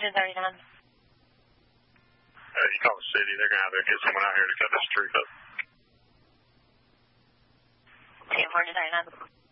1039. You call the city. They're going to have to get someone out here to cut this tree up. 1039.